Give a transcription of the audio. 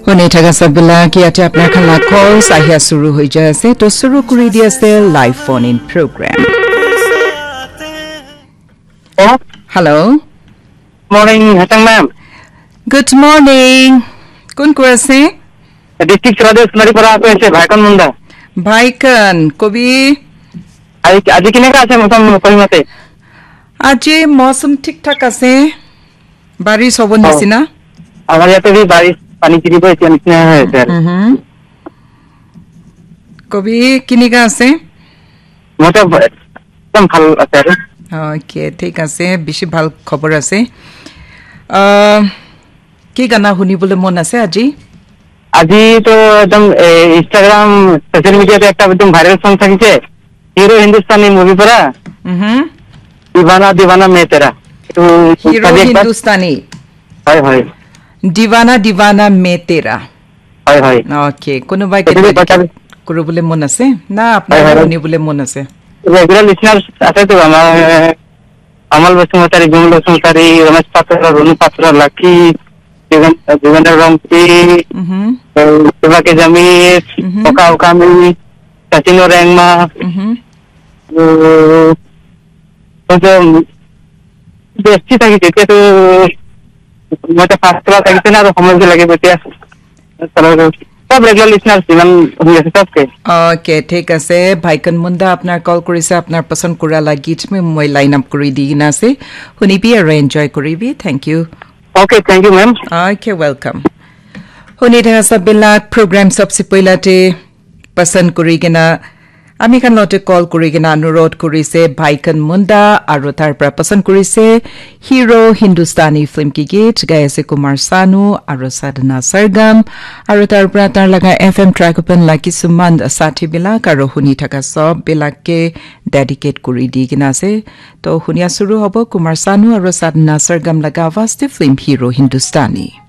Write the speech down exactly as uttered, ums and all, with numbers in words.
Hone thaga sabila ki ate apnar khala calls ahia suru hoi jase to suru kuri dia se live phone in program. Hello. Hello. Morning, Hatang ma'am. Good morning. Kun kurase? District Radesh Maripura ko ese Bhaikan Munda. Bhaikan kobi Aji aji kine ka ase mosam koi mate. Aji mausam thik thak ase. Barish hobo nisina. Amar yate bhi barish pani kiri bo ese nisina hai sir. Mhm. Kobi kini ka ase? Mota ekdam bhal ase. Okay, ঠিক আছে বেশি ভাল খবর আছে আ কি গানা শুনিবলে মন আছে আজি আজি তো একদম ইনস্টাগ্রাম সোশ্যাল মিডিয়াতে একটা একদম ভাইরাল সং থাকিছে হিরো হিন্দুস্তানি মুভি পরা হুম दीवाना दीवाना मैं तेरा तो হিরো হিন্দুস্তানি হয় হয় दीवाना दीवाना मैं तेरा হয় হয় ওকে কোন বাই কে করবলে মন আছে না আপনার শুনিবলে মন আছে रेगुलर लिसनर्स आते तो हमारे अमल बसुमतारी गुमल बसुमतारी रमेश पात्र रोनू पात्र लकी जुगेंद्र रंपी सेवा के जमीर ओका ओकामी सचिन रेंगमा तो जो बेस्टी था कि देखे तो मतलब फास्ट क्लास था कितना तो समझ लगे बतिया चलो सब रेगुलर लिसनर्स इवन हुए सब के ओके ठीक আছে ভাইকন মুন্ডা আপনার কল কৰিছে আপনার পছন্দ কৰা গীত মে মই লাইন আপ কৰি দি না আছে শুনিবি আৰু এনজয় কৰিবি thank U okay thank you ma'am okay welcome শুনি থকা সববিলাক প্রোগ্রাম সবসে পইলাতে পছন্দ কৰি কিনা আমি কানতে কল কৰি কিনা অনুৰোধ কৰিছে ভাইকন মুন্ডা আৰু তাৰ পৰা পছন্দ কৰিছে হিৰো হিন্দুস্তানী ফিল্ম কি গীত গায়ছে কুমাৰ সানু আৰু সাধনা সৰগম আৰু তাৰ পৰা তাৰ লগা এফএম ট্ৰেক ওপেন লাকি সুমান সাথী বিলাক আৰু শুনি থকা সব বিলাকে ডেডিকেট কৰি দি কিনা আছে তো শুনিয়া শুৰু হ'ব কুমাৰ সানু আৰু সাধনা সৰগম লগা আৱাজতে ফিল্ম হিৰো হিন্দুস্তানী